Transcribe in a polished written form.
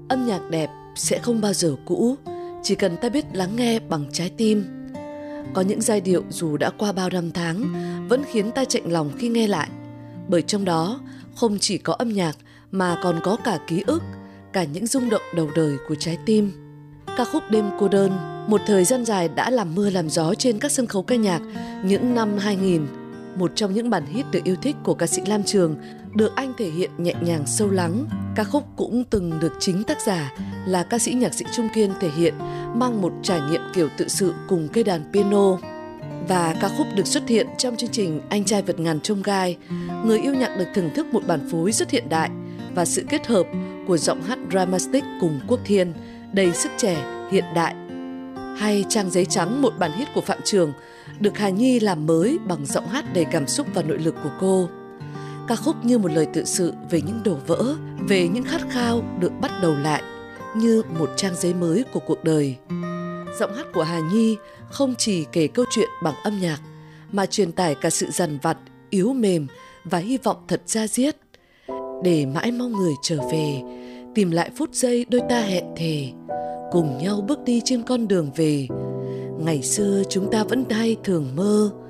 Âm nhạc đẹp sẽ không bao giờ cũ, chỉ cần ta biết lắng nghe bằng trái tim. Có những giai điệu dù đã qua bao năm tháng vẫn khiến ta chạnh lòng khi nghe lại, bởi trong đó không chỉ có âm nhạc mà còn có cả ký ức, cả những rung động đầu đời của trái tim. Ca khúc Đêm cô đơn một thời gian dài đã làm mưa làm gió trên các sân khấu ca nhạc những năm 2000. Một trong những bản hit được yêu thích của ca sĩ Lam Trường, được anh thể hiện nhẹ nhàng sâu lắng. Ca khúc cũng từng được chính tác giả là ca sĩ nhạc sĩ Trung Kiên thể hiện, mang một trải nghiệm kiểu tự sự cùng cây đàn piano. Và ca khúc được xuất hiện trong chương trình Anh trai vượt ngàn chông gai. Người yêu nhạc được thưởng thức một bản phối rất hiện đại và sự kết hợp của giọng hát dramatic cùng Quốc Thiên, đầy sức trẻ, hiện đại. Hay Trang giấy trắng, một bản hit của Phạm Trường, được Hà Nhi làm mới bằng giọng hát đầy cảm xúc và nội lực của cô. Ca khúc như một lời tự sự về những đổ vỡ, về những khát khao được bắt đầu lại, như một trang giấy mới của cuộc đời. Giọng hát của Hà Nhi không chỉ kể câu chuyện bằng âm nhạc, mà truyền tải cả sự dằn vặt, yếu mềm và hy vọng thật da diết. Để mãi mong người trở về, tìm lại phút giây đôi ta hẹn thề, cùng nhau bước đi trên con đường về. Ngày xưa chúng ta vẫn hay thường mơ,